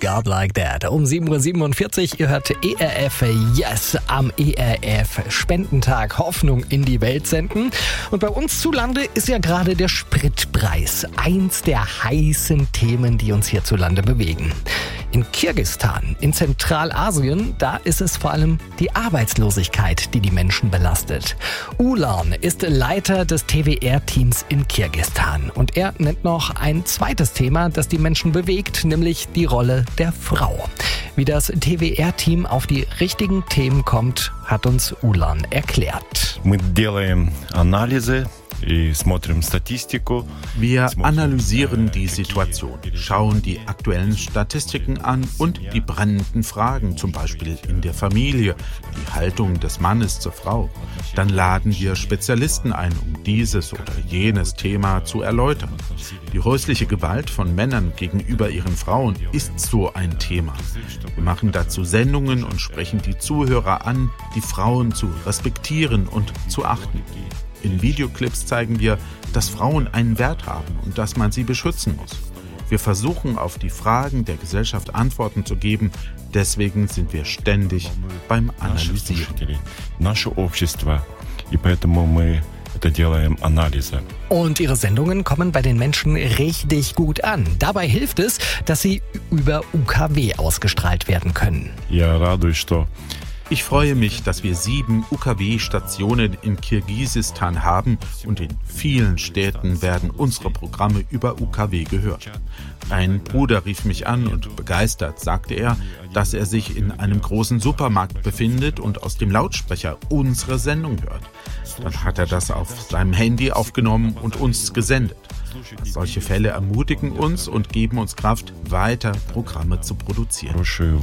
God Like That. Um 7.47 Uhr, ihr hört ERF Yes am ERF Spendentag Hoffnung in die Welt senden. Und bei uns zu Lande ist ja gerade der Spritpreis. Eins der heißen Themen, die uns hierzulande bewegen. In Kirgisistan, in Zentralasien, da ist es vor allem die Arbeitslosigkeit, die die Menschen belastet. Ulan ist Leiter des TWR-Teams in Kirgisistan. Und er nennt noch ein zweites Thema, das die Menschen bewegt, nämlich die Rolle der Frau. Wie das TWR-Team auf die richtigen Themen kommt, hat uns Ulan erklärt. Wir analysieren die Situation, schauen die aktuellen Statistiken an und die brennenden Fragen, zum Beispiel in der Familie, die Haltung des Mannes zur Frau. Dann laden wir Spezialisten ein, um dieses oder jenes Thema zu erläutern. Die häusliche Gewalt von Männern gegenüber ihren Frauen ist so ein Thema. Wir machen dazu Sendungen und sprechen die Zuhörer an, die Frauen zu respektieren und zu achten. In Videoclips zeigen wir, dass Frauen einen Wert haben und dass man sie beschützen muss. Wir versuchen, auf die Fragen der Gesellschaft Antworten zu geben. Deswegen sind wir ständig beim Analysieren. Und ihre Sendungen kommen bei den Menschen richtig gut an. Dabei hilft es, dass sie über UKW ausgestrahlt werden können. Ich freue mich, dass wir 7 UKW-Stationen in Kirgisistan haben und in vielen Städten werden unsere Programme über UKW gehört. Ein Bruder rief mich an und begeistert sagte er, dass er sich in einem großen Supermarkt befindet und aus dem Lautsprecher unsere Sendung hört. Dann hat er das auf seinem Handy aufgenommen und uns gesendet. Solche Fälle ermutigen uns und geben uns Kraft, weiter Programme zu produzieren.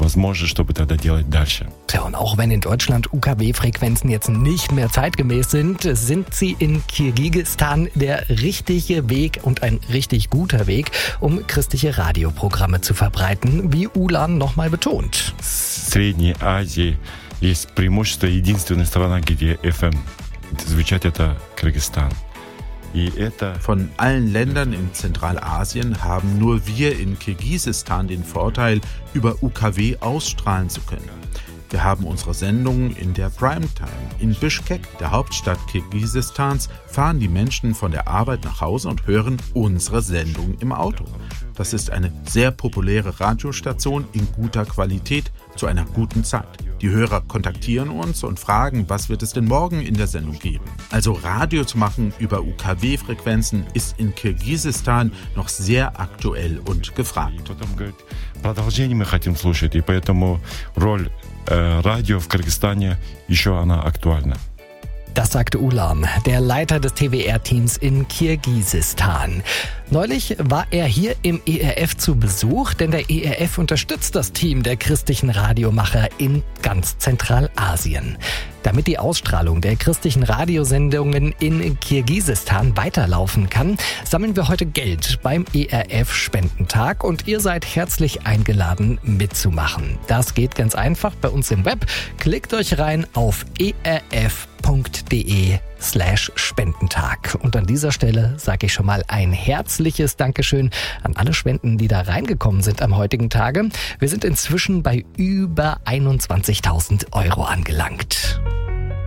Tja, und auch wenn in Deutschland UKW-Frequenzen jetzt nicht mehr zeitgemäß sind, sind sie in Kirgisistan der richtige Weg und ein richtig guter Weg, um christliche Radioprogramme zu verbreiten, wie Ulan nochmal betont. Средней Азии есть преимущество, единственная страна, где FM звучит, это Кыргызстан. Von allen Ländern in Zentralasien haben nur wir in Kirgisistan den Vorteil, über UKW ausstrahlen zu können. Wir haben unsere Sendungen in der Primetime. In Bischkek, der Hauptstadt Kirgisistans, fahren die Menschen von der Arbeit nach Hause und hören unsere Sendung im Auto. Das ist eine sehr populäre Radiostation in guter Qualität zu einer guten Zeit. Die Hörer kontaktieren uns und fragen, was wird es denn morgen in der Sendung geben. Also Radio zu machen über UKW-Frequenzen ist in Kirgisistan noch sehr aktuell und gefragt. Продолжение мы хотим слушать, и поэтому роль радио в Кыргызстане еще она актуальна. Das sagte Ulan, der Leiter des TWR-Teams in Kirgisistan. Neulich war er hier im ERF zu Besuch, denn der ERF unterstützt das Team der christlichen Radiomacher in ganz Zentralasien. Damit die Ausstrahlung der christlichen Radiosendungen in Kirgisistan weiterlaufen kann, sammeln wir heute Geld beim ERF Spendentag und ihr seid herzlich eingeladen mitzumachen. Das geht ganz einfach bei uns im Web. Klickt euch rein auf erf.de/Spendentag. Und an dieser Stelle sage ich schon mal ein herzliches Dankeschön an alle Spenden, die da reingekommen sind am heutigen Tage. Wir sind inzwischen bei über 21.000 € angelangt.